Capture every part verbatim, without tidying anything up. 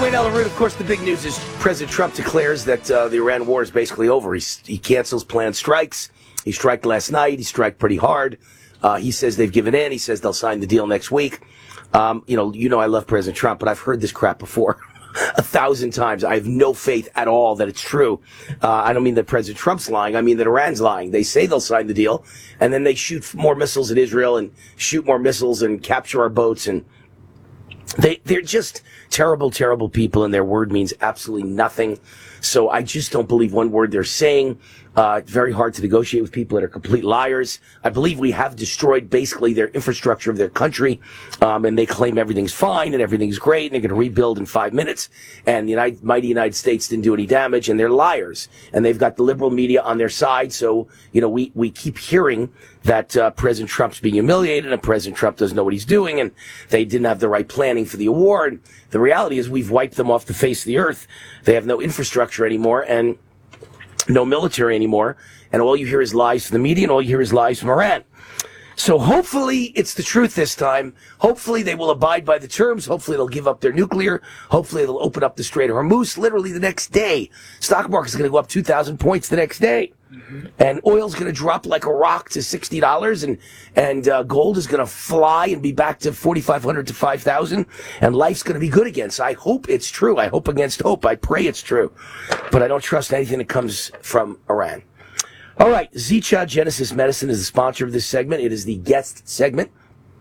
Wayne Allyn Root, of course, the big news is President Trump declares that uh, the Iran war is basically over. He, he cancels planned strikes. He striked last night. He struck pretty hard. Uh, he says they've given in. He says they'll sign the deal next week. Um, you know, you know I love President Trump, but I've heard this crap before a thousand times. I have no faith at all that it's true. Uh, I don't mean that President Trump's lying. I mean that Iran's lying. They say they'll sign the deal, and then they shoot more missiles at Israel and shoot more missiles and capture our boats, and They, they're just terrible, terrible people, and their word means absolutely nothing. So I just don't believe one word they're saying. Uh, it's very hard to negotiate with people that are complete liars. I believe we have destroyed basically their infrastructure of their country, um, and they claim everything's fine and everything's great, and they're going to rebuild in five minutes, and the United, mighty United States didn't do any damage, and they're liars. And they've got the liberal media on their side, so, you know, we, we keep hearing that uh, President Trump's being humiliated and President Trump doesn't know what he's doing, and they didn't have the right planning for the award. The reality is we've wiped them off the face of the earth. They have no infrastructure anymore and no military anymore, and all you hear is lies from the media, and all you hear is lies from Iran. So hopefully it's the truth this time. Hopefully they will abide by the terms. Hopefully they'll give up their nuclear. Hopefully they'll open up the Strait of Hormuz literally the next day. Stock market's going to go up two thousand points the next day. Mm-hmm. And oil's going to drop like a rock to sixty dollars, and and uh, gold is going to fly and be back to forty-five hundred to five thousand, and life's going to be good again. So I hope it's true. I hope against hope. I pray it's true. But I don't trust anything that comes from Iran. All right, Zicha Genesis Medicine is the sponsor of this segment. It is the guest segment.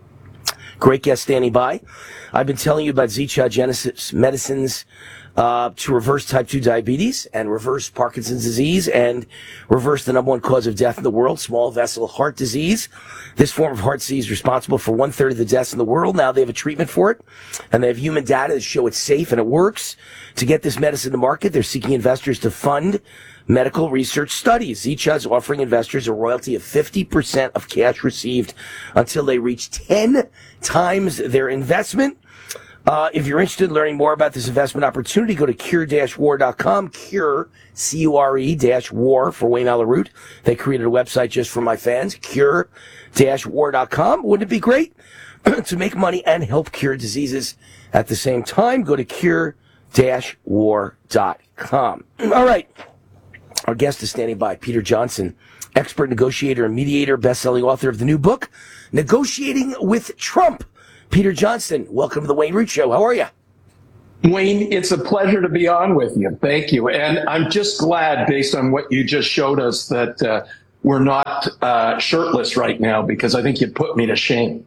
Great guest standing by. I've been telling you about Zicha Genesis Medicines uh, to reverse type two diabetes and reverse Parkinson's disease and reverse the number one cause of death in the world, small vessel heart disease. This form of heart disease is responsible for one third of the deaths in the world. Now they have a treatment for it, and they have human data that show it's safe and it works. To get this medicine to market, they're seeking investors to fund medical research studies. Zicha is offering investors a royalty of fifty percent of cash received until they reach ten times their investment. Uh, if you're interested in learning more about this investment opportunity, go to cure dash war dot com, cure, C U R E, dash war for Wayne Allyn Root. They created a website just for my fans, cure dash war dot com. Wouldn't it be great to make money and help cure diseases at the same time? Go to cure dash war dot com. All right. Our guest is standing by, Peter Johnson, expert negotiator and mediator, best-selling author of the new book, Negotiating with Trump. Peter Johnson, welcome to the Wayne Root Show. How are you? Wayne, it's a pleasure to be on with you. Thank you. And I'm just glad, based on what you just showed us, that uh, we're not uh, shirtless right now, because I think you put me to shame.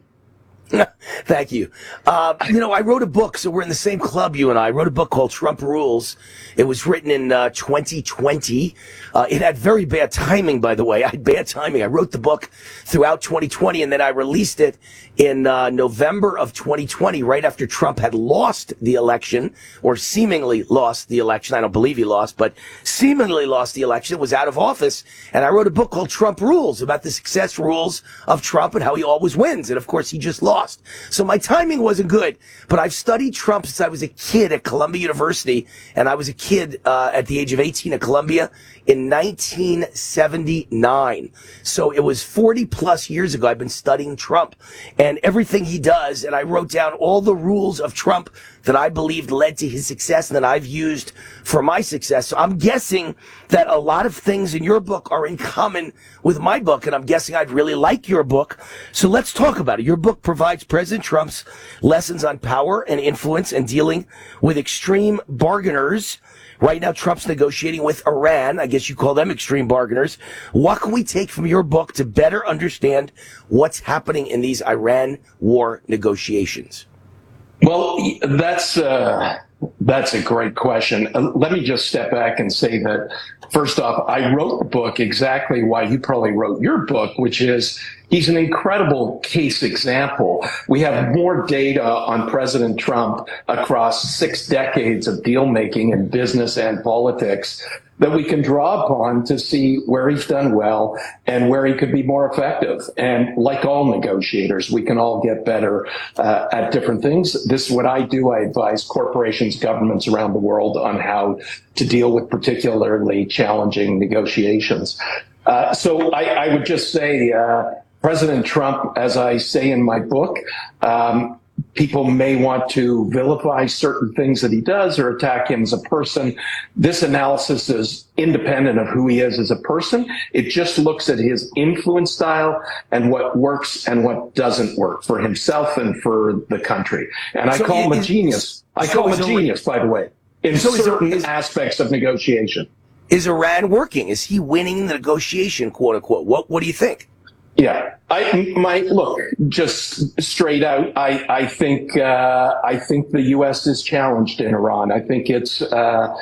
Thank you. Uh, you know, I wrote a book, so we're in the same club, you and I. I wrote a book called Trump Rules. It was written in uh, twenty twenty. Uh, it had very bad timing, by the way. I had bad timing. I wrote the book throughout twenty twenty, and then I released it in uh, November of twenty twenty, right after Trump had lost the election, or seemingly lost the election. I don't believe he lost, but seemingly lost the election, was out of office. And I wrote a book called Trump Rules, about the success rules of Trump and how he always wins. And, of course, he just lost. So my timing wasn't good, but I've studied Trump since I was a kid at Columbia University, and I was a kid uh, at the age of eighteen at Columbia in nineteen seventy-nine. So it was forty plus years ago I've been studying Trump and everything he does, and I wrote down all the rules of Trump that I believed led to his success and that I've used for my success. So I'm guessing that a lot of things in your book are in common with my book, and I'm guessing I'd really like your book. So let's talk about it. Your book provides President Trump's lessons on power and influence and dealing with extreme bargainers. Right now, Trump's negotiating with Iran. I guess you call them extreme bargainers. What can we take from your book to better understand what's happening in these Iran war negotiations? Well, that's uh, that's a great question. Uh, let me just step back and say that, first off, I wrote the book exactly why you probably wrote your book, which is he's an incredible case example. We have more data on President Trump across six decades of deal making in business and politics that we can draw upon to see where he's done well and where he could be more effective. And like all negotiators, we can all get better uh, at different things. This is what I do. I advise corporations, governments around the world on how to deal with particularly challenging negotiations. Uh, so I, I would just say, uh, President Trump, as I say in my book, um, people may want to vilify certain things that he does or attack him as a person. This analysis is independent of who he is as a person. It just looks at his influence style and what works and what doesn't work for himself and for the country. And I So call him a is- genius. I so call him is a it- genius, by the way, in So is it- certain is- aspects of negotiation. Is Iran working? Is he winning the negotiation, quote unquote? What What do you think? Yeah, I my look just straight out. I I think uh, I think the U S is challenged in Iran. I think it's uh,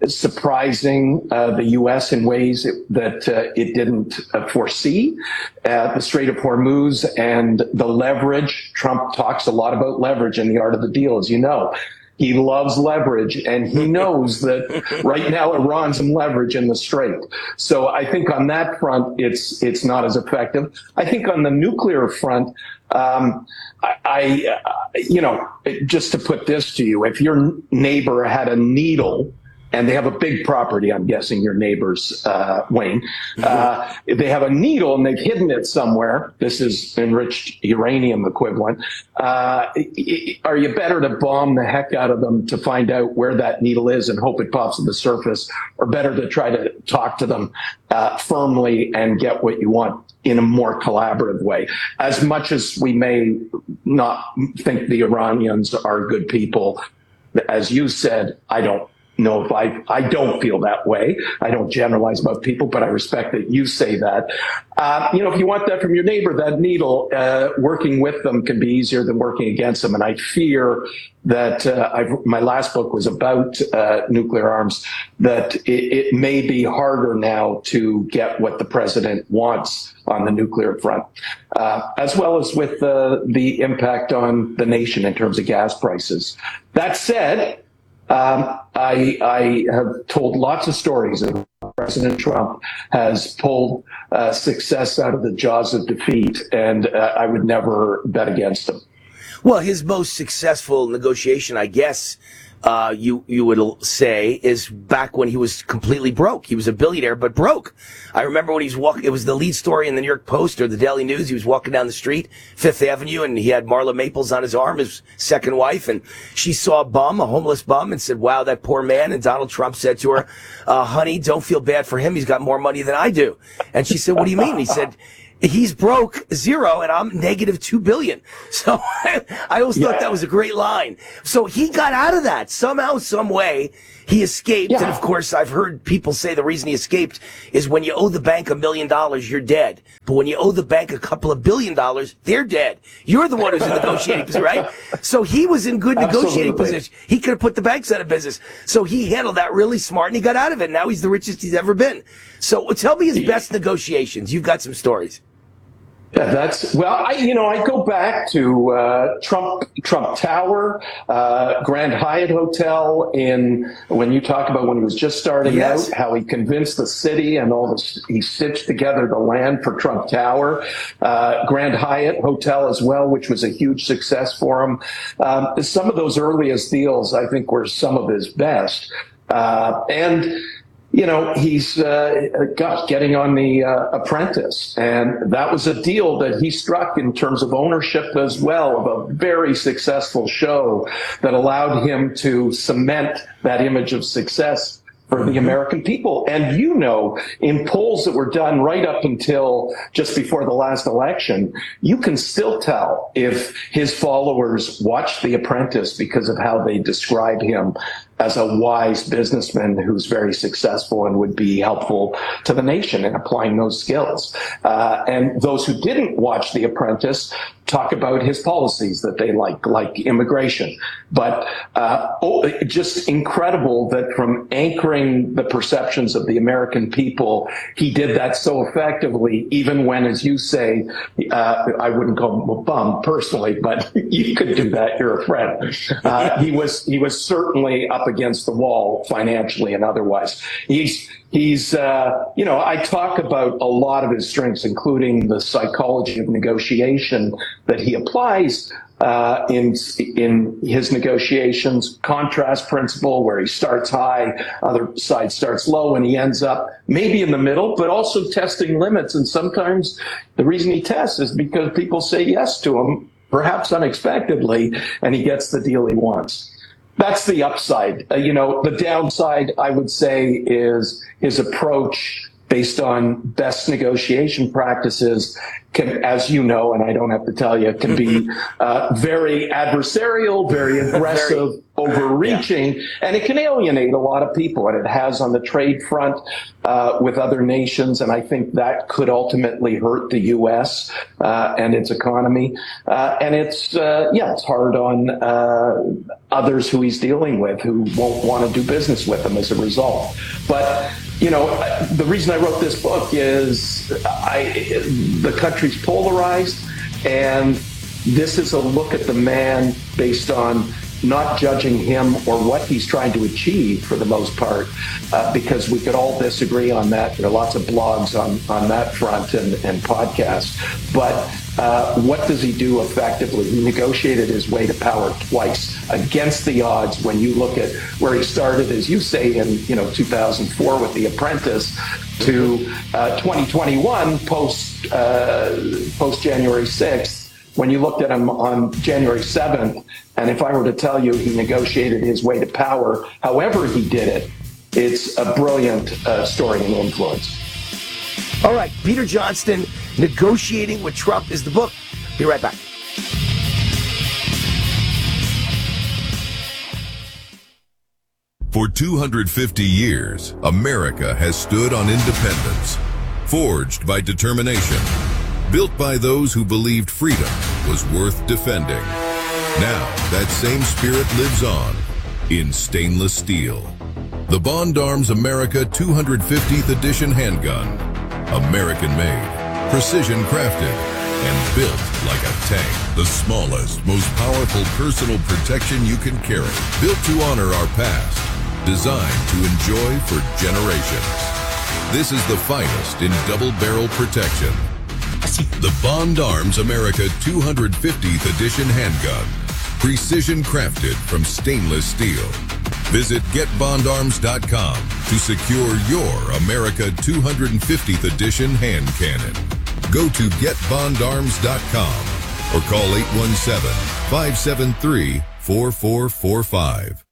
surprising uh, the U S in ways it, that uh, it didn't uh, foresee. Uh, the Strait of Hormuz and the leverage. Trump talks a lot about leverage in The Art of the Deal, as you know. He loves leverage, and he knows that right now Iran's some leverage in the strait. So I think on that front, it's it's not as effective. I think on the nuclear front, um, I, I uh, you know, just to put this to you, if your neighbor had a needle, and they have a big property, I'm guessing your neighbors, uh, Wayne. Uh, if they have a needle and they've hidden it somewhere, this is enriched uranium equivalent, uh, are you better to bomb the heck out of them to find out where that needle is and hope it pops to the surface, or better to try to talk to them uh, firmly and get what you want in a more collaborative way? As much as we may not think the Iranians are good people, as you said, I don't know if I, I don't feel that way. I don't generalize about people, but I respect that you say that. Uh, you know, if you want that from your neighbor, that needle, uh, working with them can be easier than working against them. And I fear that uh, I've, my last book was about uh, nuclear arms, that it, it may be harder now to get what the president wants on the nuclear front, uh, as well as with uh, the impact on the nation in terms of gas prices. That said, Um, I, I have told lots of stories of President Trump has pulled uh, success out of the jaws of defeat, and uh, I would never bet against him. Well, his most successful negotiation, I guess, uh, you you would say, is back when he was completely broke. He was a billionaire, but broke. I remember when he was walking, it was the lead story in the New York Post or the Daily News. He was walking down the street, Fifth Avenue, and he had Marla Maples on his arm, his second wife, and she saw a bum, a homeless bum, and said, wow, that poor man. And Donald Trump said to her, uh, honey, don't feel bad for him. He's got more money than I do. And she said, what do you mean? He said, he's broke zero and I'm negative two billion. So I always thought Yeah. that was a great line. So he got out of that somehow, some way. He escaped. Yeah. And of course, I've heard people say the reason he escaped is when you owe the bank a million dollars, you're dead. But when you owe the bank a couple of billion dollars, they're dead. You're the one who's in negotiating position, right? So he was in good negotiating Absolutely. position. He could have put the banks out of business. So he handled that really smart and he got out of it. Now he's the richest he's ever been. So tell me his best negotiations. You've got some stories. Yeah, that's well. I you know I go back to uh, Trump Trump Tower, uh, Grand Hyatt Hotel. In when you talk about when he was just starting Yes. out, how he convinced the city and all this, he stitched together the land for Trump Tower, uh, Grand Hyatt Hotel as well, which was a huge success for him. Um, some of those earliest deals, I think, were some of his best, uh, and. You know, he's, uh, gosh, getting on The uh, Apprentice. And that was a deal that he struck in terms of ownership as well, of a very successful show that allowed him to cement that image of success for the American people. And you know, in polls that were done right up until just before the last election, you can still tell if his followers watched The Apprentice because of how they describe him as a wise businessman who's very successful and would be helpful to the nation in applying those skills. Uh, and those who didn't watch The Apprentice talk about his policies that they like, like immigration. But uh, oh, just incredible that from anchoring the perceptions of the American people, he did that so effectively, even when, as you say, uh, I wouldn't call him a bum personally, but you could do that. You're a friend. Uh, he was he was certainly up against the wall financially and otherwise. He's He's, uh, you know, I talk about a lot of his strengths, including the psychology of negotiation that he applies uh, in in his negotiations, contrast principle, where he starts high, other side starts low, and he ends up maybe in the middle, but also testing limits. And sometimes the reason he tests is because people say yes to him perhaps unexpectedly, and he gets the deal he wants. That's the upside. Uh, you know, the downside, I would say, is his approach based on best negotiation practices can, as you know, and I don't have to tell you, can be uh, very adversarial, very aggressive, very, overreaching, yeah. and it can alienate a lot of people, and it has on the trade front uh, with other nations, and I think that could ultimately hurt the U S uh, and its economy. Uh, and it's, uh, yeah, it's hard on uh, others who he's dealing with who won't want to do business with him as a result. But you know, the reason I wrote this book is I, the country's polarized, and this is a look at the man based on not judging him or what he's trying to achieve for the most part, uh, because we could all disagree on that. There are lots of blogs on, on that front and, and podcasts. But uh, what does he do effectively? He negotiated his way to power twice against the odds. When you look at where he started, as you say, in you know two thousand four with The Apprentice, to uh, twenty twenty-one post uh, post January sixth. When you looked at him on January seventh, and if I were to tell you he negotiated his way to power, however he did it, it's a brilliant uh, story and influence. All right, Peter Johnston, Negotiating with Trump is the book. Be right back. For two hundred fifty years, America has stood on independence, forged by determination, built by those who believed freedom was worth defending. Now, that same spirit lives on in stainless steel. The Bond Arms America two hundred fiftieth Edition handgun. American-made, precision-crafted, and built like a tank. The smallest, most powerful personal protection you can carry. Built to honor our past. Designed to enjoy for generations. This is the finest in double-barrel protection. The Bond Arms America two hundred fiftieth Edition handgun. Precision crafted from stainless steel. Visit get bond arms dot com to secure your America two hundred fiftieth Edition hand cannon. Go to get bond arms dot com or call eight one seven, five seven three, four four four five.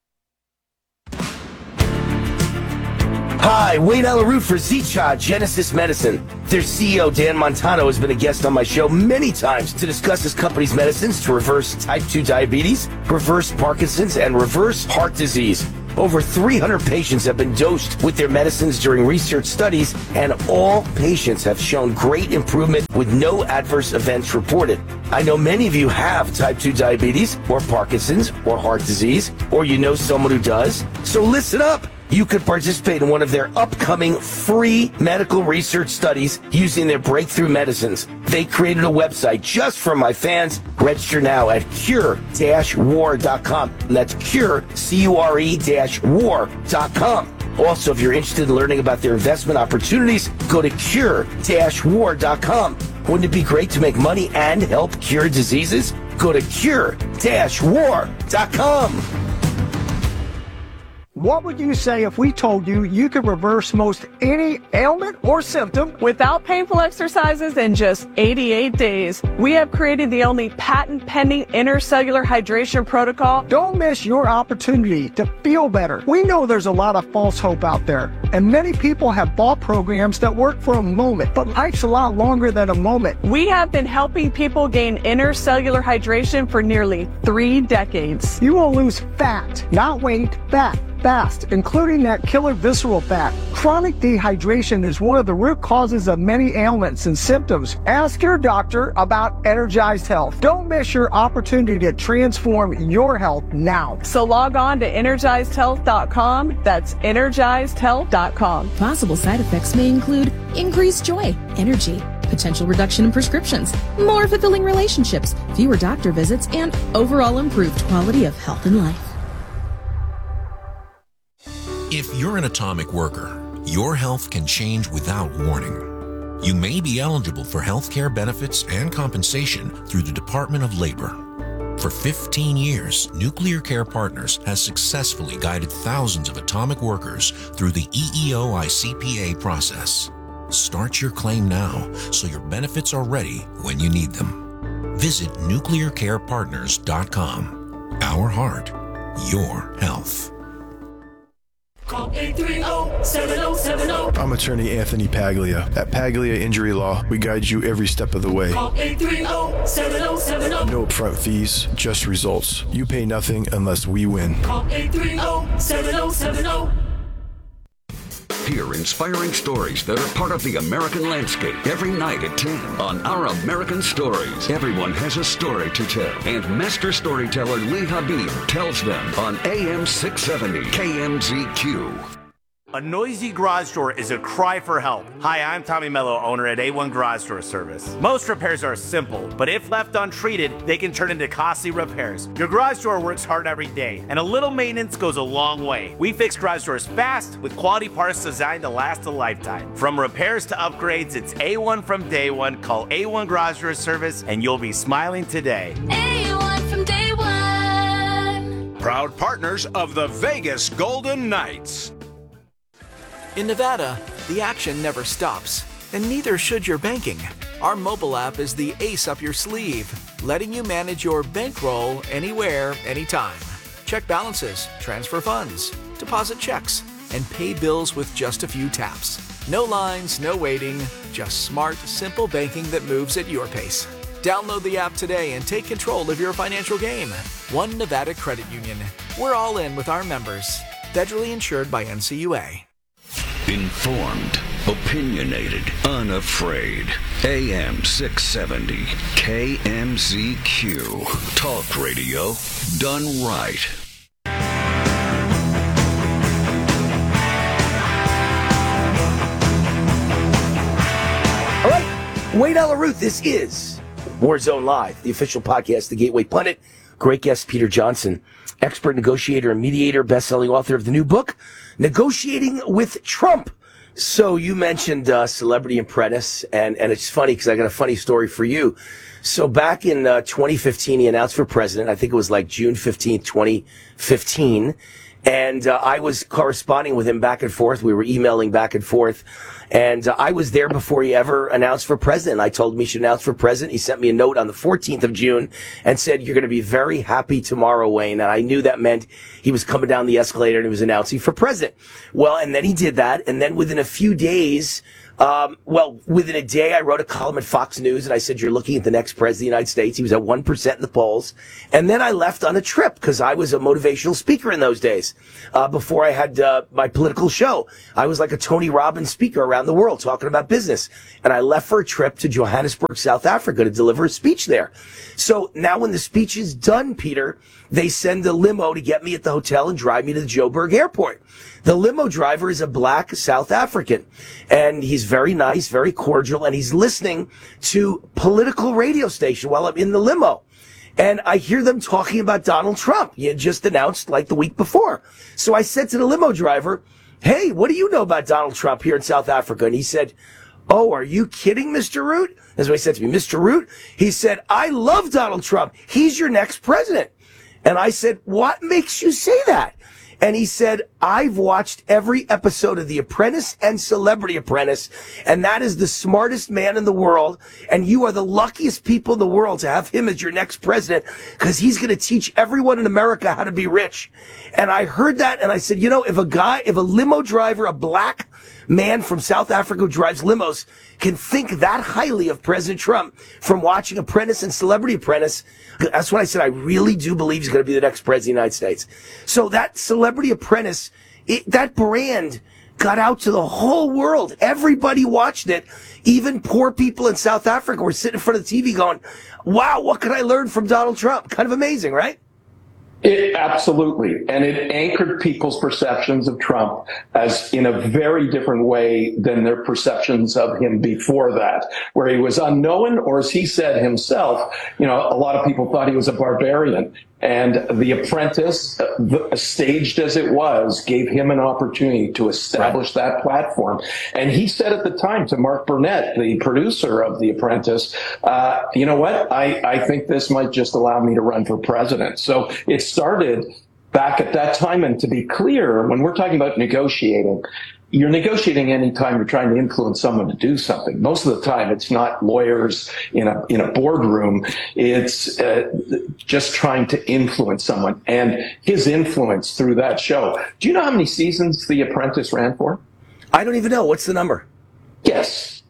Hi, Wayne Alaroot for Zicha Genesis Medicine. Their C E O, Dan Montano, has been a guest on my show many times to discuss his company's medicines to reverse type two diabetes, reverse Parkinson's, and reverse heart disease. Over three hundred patients have been dosed with their medicines during research studies, and all patients have shown great improvement with no adverse events reported. I know many of you have type two diabetes, or Parkinson's, or heart disease, or you know someone who does. So listen up. You could participate in one of their upcoming free medical research studies using their breakthrough medicines. They created a website just for my fans. Register now at cure dash war dot com. And that's cure, C U R E dash war dot com. Also, if you're interested in learning about their investment opportunities, go to cure dash war dot com. Wouldn't it be great to make money and help cure diseases? Go to cure dash war dot com. What would you say if we told you you could reverse most any ailment or symptom without painful exercises in just eighty-eight days? We have created the only patent-pending intercellular hydration protocol. Don't miss your opportunity to feel better. We know there's a lot of false hope out there, and many people have bought programs that work for a moment, but life's a lot longer than a moment. We have been helping people gain intercellular hydration for nearly three decades. You will lose fat, not weight, fat. Fast, including that killer visceral fat. Chronic dehydration is one of the root causes of many ailments and symptoms. Ask your doctor about Energized Health. Don't miss your opportunity to transform your health now. So log on to energized health dot com. That's energized health dot com. Possible side effects may include increased joy, energy, potential reduction in prescriptions, more fulfilling relationships, fewer doctor visits, and overall improved quality of health and life. If you're an atomic worker, your health can change without warning. You may be eligible for health care benefits and compensation through the Department of Labor. For fifteen years, Nuclear Care Partners has successfully guided thousands of atomic workers through the E E O I C P A process. Start your claim now so your benefits are ready when you need them. Visit nuclear care partners dot com. Our heart, your health. Call eight three zero, seven zero seven zero. I'm attorney Anthony Paglia. At Paglia Injury Law, we guide you every step of the way. Call eight three zero, seven zero seven zero. No upfront fees, just results. You pay nothing unless we win. Call eight three zero, seven zero seven zero. Hear inspiring stories that are part of the American landscape every night at ten on Our American Stories. Everyone has a story to tell, and master storyteller Lee Habib tells them on A M six seventy K M Z Q. A noisy garage door is a cry for help. Hi, I'm Tommy Mello, owner at A one Garage Door Service. Most repairs are simple, but if left untreated, they can turn into costly repairs. Your garage door works hard every day, and a little maintenance goes a long way. We fix garage doors fast with quality parts designed to last a lifetime. From repairs to upgrades, it's A one from day one. Call A one Garage Door Service, and you'll be smiling today. A one from day one. Proud partners of the Vegas Golden Knights. In Nevada, the action never stops, and neither should your banking. Our mobile app is the ace up your sleeve, letting you manage your bankroll anywhere, anytime. Check balances, transfer funds, deposit checks, and pay bills with just a few taps. No lines, no waiting, just smart, simple banking that moves at your pace. Download the app today and take control of your financial game. One Nevada Credit Union. We're all in with our members. Federally insured by N C U A. Informed, opinionated, unafraid. A M six seventy K M Z Q. Talk radio done right. All right, Wade Alaruth, this is Warzone Live, the official podcast, The Gateway Pundit. Great guest, Peter Johnson, expert negotiator and mediator, best-selling author of the new book, Negotiating with Trump. So you mentioned uh, Celebrity Apprentice, and, and it's funny because I got a funny story for you. So back in uh, twenty fifteen, he announced for president. I think it was like June fifteenth, twenty fifteen. And uh, I was corresponding with him back and forth. We were emailing back and forth. And uh, I was there before he ever announced for president. I told him he should announce for president. He sent me a note on the fourteenth of June and said, "You're going to be very happy tomorrow, Wayne." And I knew that meant he was coming down the escalator and he was announcing for president. Well, and then he did that. And then within a few days, Um, well, within a day, I wrote a column at Fox News, and I said, "You're looking at the next president of the United States." He was at one percent in the polls. And then I left on a trip because I was a motivational speaker in those days. Uh, before I had uh, my political show, I was like a Tony Robbins speaker around the world talking about business. And I left for a trip to Johannesburg, South Africa to deliver a speech there. So now when the speech is done, Peter, they send a limo to get me at the hotel and drive me to the Joburg airport. The limo driver is a black South African, and he's very nice, very cordial, and he's listening to political radio station while I'm in the limo. And I hear them talking about Donald Trump. He had just announced like the week before. So I said to the limo driver, "Hey, what do you know about Donald Trump here in South Africa?" And he said, "Oh, are you kidding, Mister Root?" That's what he said to me, "Mister Root?" He said, "I love Donald Trump. He's your next president." And I said, "What makes you say that?" And he said, "I've watched every episode of The Apprentice and Celebrity Apprentice, and that is the smartest man in the world, and you are the luckiest people in the world to have him as your next president, because he's going to teach everyone in America how to be rich." And I heard that, and I said, you know, if a guy, if a limo driver, a black man from South Africa who drives limos can think that highly of President Trump from watching Apprentice and Celebrity Apprentice, that's when I said I really do believe he's going to be the next president of the United States. So that Celebrity Apprentice, it, that brand got out to the whole world. Everybody watched it. Even poor people in South Africa were sitting in front of the T V going, "Wow, what can I learn from Donald Trump?" Kind of amazing, right? It, absolutely. And it anchored people's perceptions of Trump as in a very different way than their perceptions of him before that, where he was unknown, or as he said himself, you know, a lot of people thought he was a barbarian. And The Apprentice, uh, staged as it was, gave him an opportunity to establish that platform. And he said at the time to Mark Burnett, the producer of The Apprentice, uh, you know what, I, I think this might just allow me to run for president. So it started back at that time. And to be clear, when we're talking about negotiating, you're negotiating anytime you're trying to influence someone to do something. Most of the time, it's not lawyers in a in a boardroom. It's uh, just trying to influence someone. And his influence through that show. Do you know how many seasons The Apprentice ran for? I don't even know. What's the number? Yes.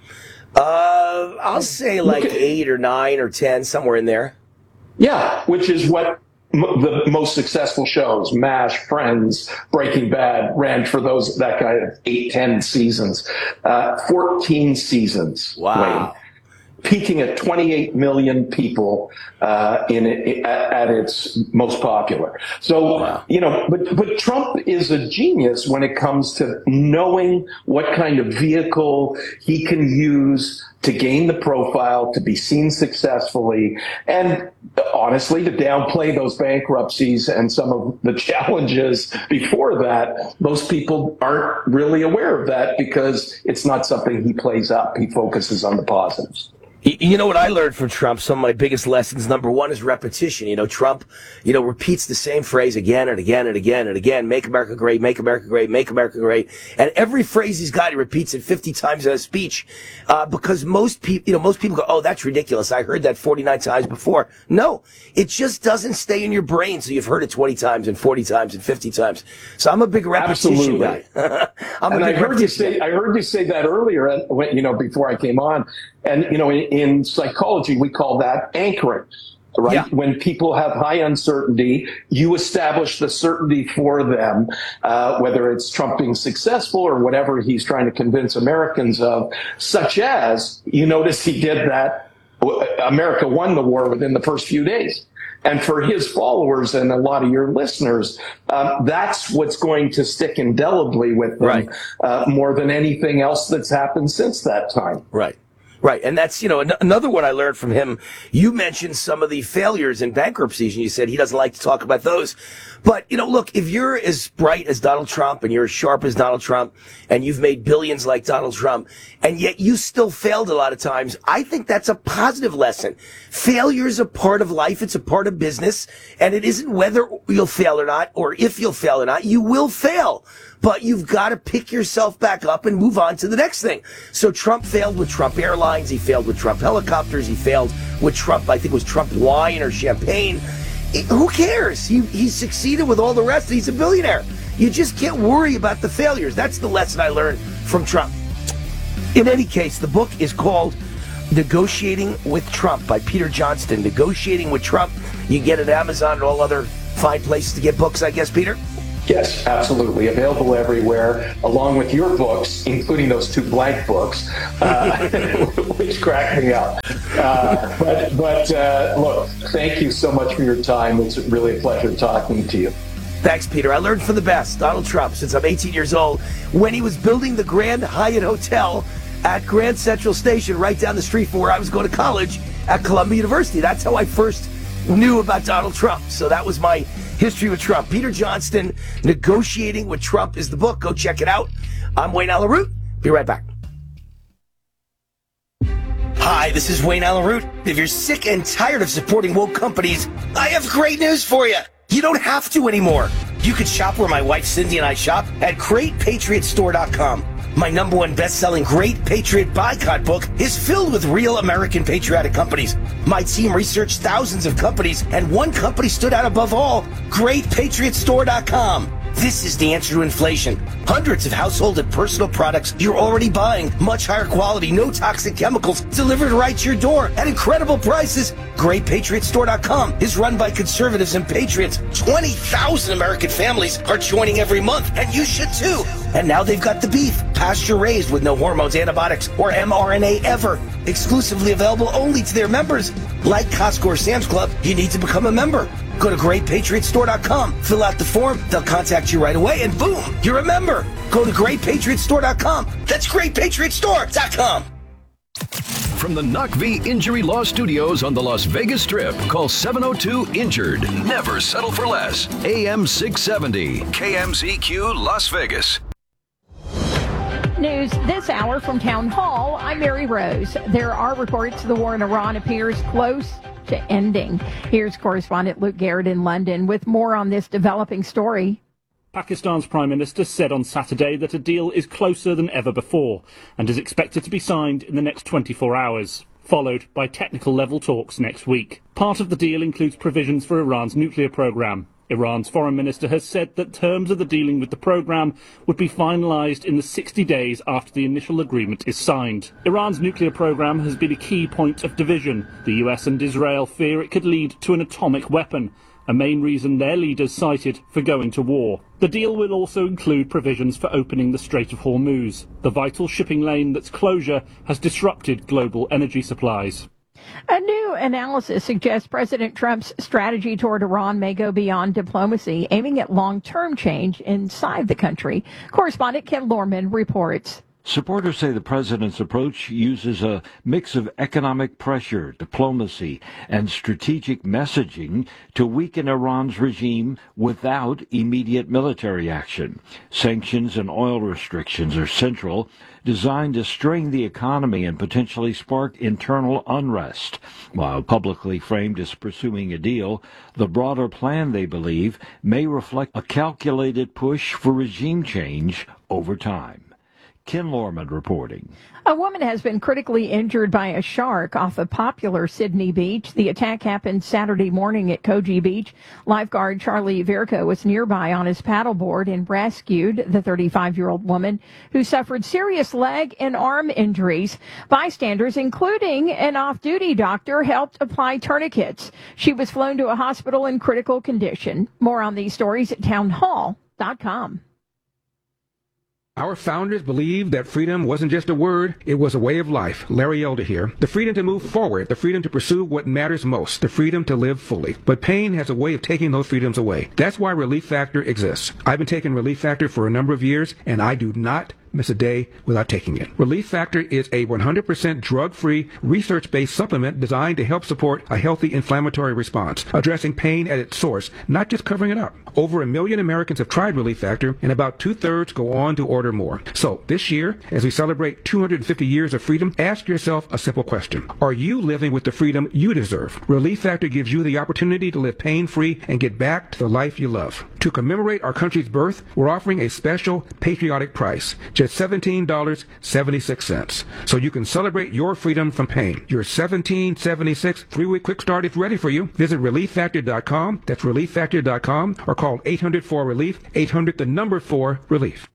Uh, I'll say like eight or nine or ten, somewhere in there. Yeah, which is what the most successful shows, MASH, Friends, Breaking Bad, ran for those that kind of eight, ten seasons, uh, fourteen seasons. Wow. Wayne, peaking at twenty-eight million people uh, in it, at, at its most popular. So, wow. you know, but but Trump is a genius when it comes to knowing what kind of vehicle he can use to gain the profile, to be seen successfully, and honestly, to downplay those bankruptcies and some of the challenges before that. Most people aren't really aware of that because it's not something he plays up. He focuses on the positives. You know what I learned from Trump? Some of my biggest lessons. Number one is repetition. You know, Trump, you know, repeats the same phrase again and again and again and again. Make America great, make America great, make America great. And every phrase he's got, he repeats it fifty times in a speech. Uh, because most people, you know, most people go, oh, that's ridiculous. I heard that forty-nine times before. No, it just doesn't stay in your brain. So you've heard it twenty times and forty times and fifty times. So I'm a big repetition Absolutely. guy. I'm and a big I heard you say, I heard you say that earlier, when, you know, before I came on. And, you know, in, in psychology, we call that anchoring, right? Yeah. When people have high uncertainty, you establish the certainty for them, uh, whether it's Trump being successful or whatever he's trying to convince Americans of, such as, you notice he did that, America won the war within the first few days. And for his followers and a lot of your listeners, um, that's what's going to stick indelibly with them, right. uh, more than anything else that's happened since that time. Right. Right. And that's, you know, an- another one I learned from him. You mentioned some of the failures and bankruptcies, and you said he doesn't like to talk about those. But, you know, look, if you're as bright as Donald Trump and you're as sharp as Donald Trump and you've made billions like Donald Trump, and yet you still failed a lot of times, I think that's a positive lesson. Failure is a part of life. It's a part of business. And it isn't whether you'll fail or not, or if you'll fail or not. You will fail. But you've got to pick yourself back up and move on to the next thing. So Trump failed with Trump Airlines. He failed with Trump helicopters. He failed with Trump, I think it was Trump wine or champagne. It, who cares? He, he succeeded with all the rest. He's a billionaire. You just can't worry about the failures. That's the lesson I learned from Trump. In any case, the book is called Negotiating with Trump by Peter Johnston. Negotiating with Trump. You get it at Amazon and all other fine places to get books, I guess, Peter? Yes, absolutely. Available everywhere, along with your books, including those two blank books, uh, which cracked me up. Uh, but but uh, look, thank you so much for your time. It's really a pleasure talking to you. Thanks, Peter. I learned from the best. Donald Trump, since I'm eighteen years old, when he was building the Grand Hyatt Hotel at Grand Central Station, right down the street from where I was going to college at Columbia University. That's how I first knew about Donald Trump. So that was my history with Trump. Peter Johnston, Negotiating with Trump is the book. Go check it out. I'm Wayne Allyn Root. Be right back. Hi, this is Wayne Allyn Root. If you're sick and tired of supporting woke companies, I have great news for you. You don't have to anymore. You can shop where my wife Cindy and I shop at great patriot store dot com. My number one best-selling Great Patriot Boycott book is filled with real American patriotic companies. My team researched thousands of companies, and one company stood out above all, great patriot store dot com. This is the answer to inflation. Hundreds of household and personal products you're already buying. Much higher quality, no toxic chemicals, delivered right to your door at incredible prices. great patriot store dot com is run by conservatives and patriots. twenty thousand American families are joining every month, and you should too. And now they've got the beef, pasture raised with no hormones, antibiotics, or M R N A ever. Exclusively available only to their members. Like Costco or Sam's Club, you need to become a member. Go to great patriot store dot com, fill out the form, they'll contact you right away, and boom, you're a member. Go to great patriot store dot com. That's great patriot store dot com. From the Knock V Injury Law Studios on the Las Vegas Strip, call seven oh two injured. Never settle for less. A M six seventy, K M Z Q Las Vegas. News this hour from Town Hall. I'm Mary Rose. There are reports the war in Iran appears close to ending. Here's correspondent Luke Garrett in London with more on this developing story. Pakistan's Prime Minister said on Saturday that a deal is closer than ever before and is expected to be signed in the next twenty-four hours, followed by technical-level talks next week. Part of the deal includes provisions for Iran's nuclear program. Iran's foreign minister has said that terms of the dealing with the program would be finalized in the sixty days after the initial agreement is signed. Iran's nuclear program has been a key point of division. The U S and Israel fear it could lead to an atomic weapon, a main reason their leaders cited for going to war. The deal will also include provisions for opening the Strait of Hormuz, the vital shipping lane that's closure has disrupted global energy supplies. A new analysis suggests President Trump's strategy toward Iran may go beyond diplomacy, aiming at long-term change inside the country. Correspondent Ken Lorman reports. Supporters say the president's approach uses a mix of economic pressure, diplomacy, and strategic messaging to weaken Iran's regime without immediate military action. Sanctions and oil restrictions are central, designed to strain the economy and potentially spark internal unrest. While publicly framed as pursuing a deal, the broader plan, they believe, may reflect a calculated push for regime change over time. Ken Lorman reporting. A woman has been critically injured by a shark off a popular Sydney beach. The attack happened Saturday morning at Koji Beach. Lifeguard Charlie Virco was nearby on his paddleboard and rescued the thirty-five-year-old woman who suffered serious leg and arm injuries. Bystanders, including an off-duty doctor, helped apply tourniquets. She was flown to a hospital in critical condition. More on these stories at townhall dot com. Our founders believed that freedom wasn't just a word, it was a way of life. Larry Elder here. The freedom to move forward, the freedom to pursue what matters most, the freedom to live fully. But pain has a way of taking those freedoms away. That's why Relief Factor exists. I've been taking Relief Factor for a number of years, and I do not miss a day without taking it. Relief Factor is a one hundred percent drug-free, research-based supplement designed to help support a healthy inflammatory response, addressing pain at its source, not just covering it up. Over a million Americans have tried Relief Factor, and about two-thirds go on to order more. So this year, as we celebrate two hundred fifty years of freedom, ask yourself a simple question. Are you living with the freedom you deserve? Relief Factor gives you the opportunity to live pain-free and get back to the life you love. To commemorate our country's birth, we're offering a special patriotic price, just seventeen dollars and seventy-six cents. So you can celebrate your freedom from pain. Your seventeen dollars and seventy-six cents three-week quick start is ready for you. Visit relief factor dot com. That's relief factor dot com, or call eight hundred four relief, eight hundred the number four relief.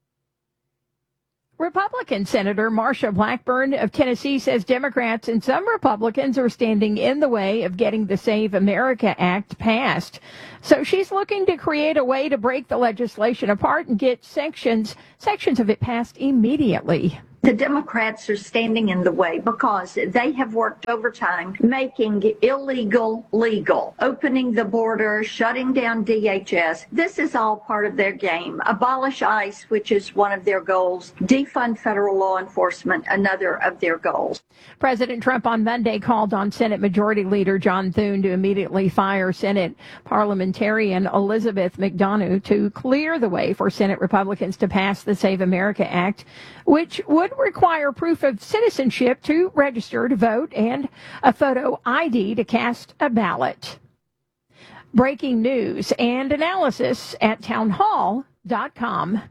Republican Senator Marsha Blackburn of Tennessee says Democrats and some Republicans are standing in the way of getting the Save America Act passed. So she's looking to create a way to break the legislation apart and get sections sections of it passed immediately. The Democrats are standing in the way because they have worked overtime making illegal legal, opening the border, shutting down D H S. This is all part of their game. Abolish ICE, which is one of their goals. Defund federal law enforcement, another of their goals. President Trump on Monday called on Senate Majority Leader John Thune to immediately fire Senate parliamentarian Elizabeth McDonough to clear the way for Senate Republicans to pass the Save America Act, which would require proof of citizenship to register to vote and a photo I D to cast a ballot. Breaking news and analysis at townhall dot com.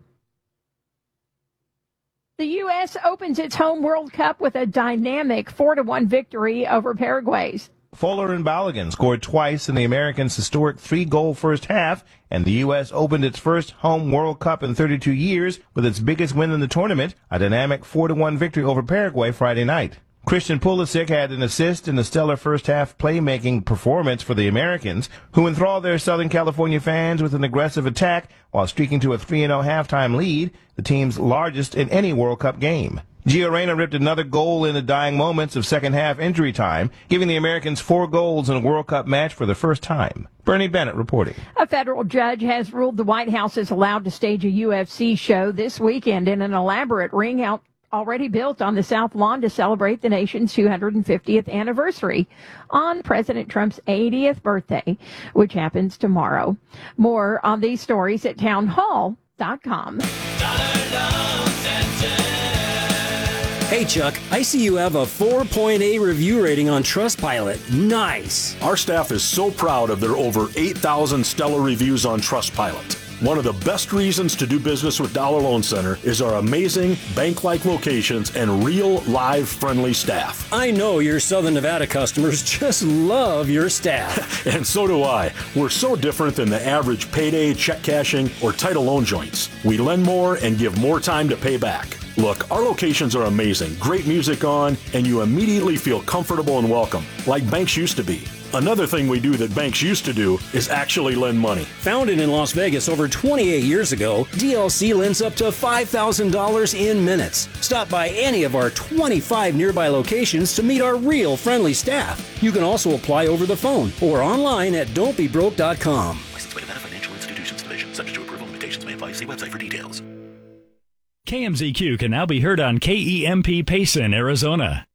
The U S opens its home World Cup with a dynamic four to one victory over Paraguay's. Fuller and Balogun scored twice in the Americans' historic three-goal first half, and the U S opened its first home World Cup in thirty-two years with its biggest win in the tournament, a dynamic four to one victory over Paraguay Friday night. Christian Pulisic had an assist in the stellar first-half playmaking performance for the Americans, who enthralled their Southern California fans with an aggressive attack while streaking to a three and oh halftime lead, the team's largest in any World Cup game. Gio Reyna ripped another goal in the dying moments of second-half injury time, giving the Americans four goals in a World Cup match for the first time. Bernie Bennett reporting. A federal judge has ruled the White House is allowed to stage a U F C show this weekend in an elaborate ring out already built on the South Lawn to celebrate the nation's two hundred fiftieth anniversary on President Trump's eightieth birthday, which happens tomorrow. More on these stories at townhall dot com. Hey, Chuck, I see you have a four point eight review rating on Trustpilot. Nice. Our staff is so proud of their over eight thousand stellar reviews on Trustpilot. One of the best reasons to do business with Dollar Loan Center is our amazing bank-like locations and real, live, friendly staff. I know your Southern Nevada customers just love your staff. And so do I. We're so different than the average payday, check cashing, or title loan joints. We lend more and give more time to pay back. Look, our locations are amazing, great music on, and you immediately feel comfortable and welcome, like banks used to be. Another thing we do that banks used to do is actually lend money. Founded in Las Vegas over twenty-eight years ago, D L C lends up to five thousand dollars in minutes. Stop by any of our twenty-five nearby locations to meet our real friendly staff. You can also apply over the phone or online at don't be broke dot com. Licensed by Nevada Financial Institutions Division. Subject to approval. Limitations may apply. See website for details. K M Z Q can now be heard on K E M P Payson, Arizona.